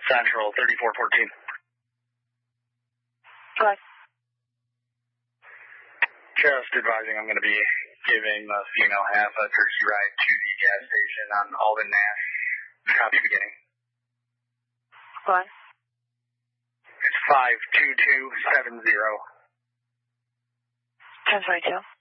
Central 3414. What? Just advising I'm going to be giving the female half a courtesy ride to the gas station on Alden Nash. Copy beginning. What? It's 52270. 1022.